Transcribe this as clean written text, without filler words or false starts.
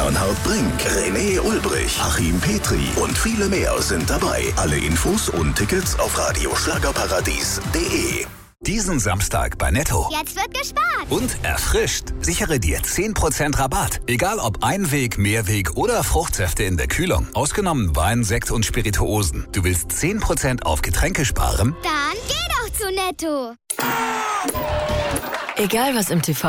Bernhard Brink, René Ulbrich, Achim Petri und viele mehr sind dabei. Alle Infos und Tickets auf radioschlagerparadies.de. Diesen Samstag bei Netto. Jetzt wird gespart. Und erfrischt. Sichere dir 10% Rabatt. Egal ob Einweg, Mehrweg oder Fruchtsäfte in der Kühlung. Ausgenommen Wein, Sekt und Spirituosen. Du willst 10% auf Getränke sparen? Dann geh doch zu Netto. Egal was im TV